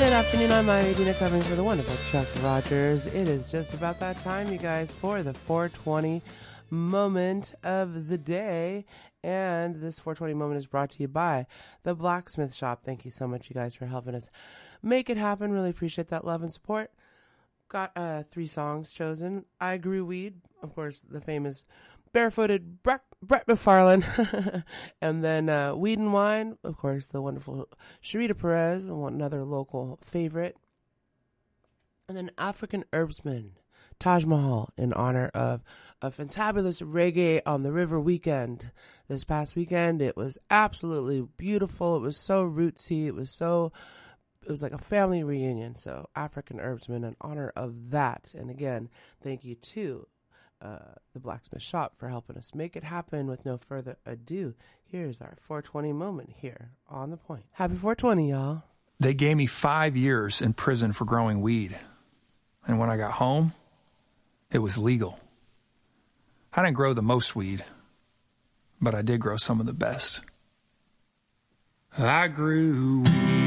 Good afternoon, I'm Maya Dina covering for the wonderful Chuck Rogers. It is just about that time, you guys, for the 420 moment of the day. And this 420 moment is brought to you by the Blacksmith Shop. Thank you so much, you guys, for helping us make it happen. Really appreciate that love and support. Got 3 songs chosen. I Grew Weed, of course, the famous Barefooted Brett McFarlane. And then Weed and Wine, of course, the wonderful Sharita Perez, another local favorite. And then African Herbsman, Taj Mahal, in honor of a fantabulous Reggae on the River weekend this past weekend. It was absolutely beautiful. It was so rootsy. It was like a family reunion. So African Herbsman in honor of that. And again, thank you to the Blacksmith Shop for helping us make it happen. With no further ado, here's our 420 moment here on The Point. Happy 420, y'all. They gave me 5 years in prison for growing weed. And when I got home, it was legal. I didn't grow the most weed, but I did grow some of the best. I grew weed.